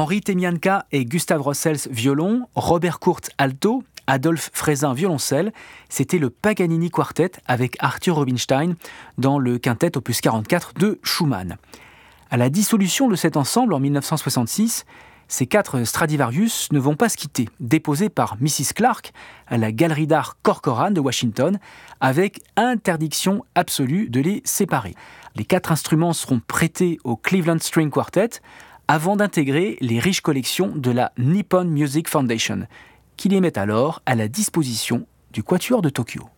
Henri Temianka et Gustav Rossels violon, Robert Kurtz alto, Adolphe Frézin violoncelle. C'était le Paganini Quartet avec Arthur Rubinstein dans le quintet opus 44 de Schumann. À la dissolution de cet ensemble en 1966, ces 4 Stradivarius ne vont pas se quitter, déposés par Mrs. Clark à la Galerie d'art Corcoran de Washington, avec interdiction absolue de les séparer. Les 4 instruments seront prêtés au Cleveland String Quartet avant d'intégrer les riches collections de la Nippon Music Foundation, qui les met alors à la disposition du Quatuor de Tokyo.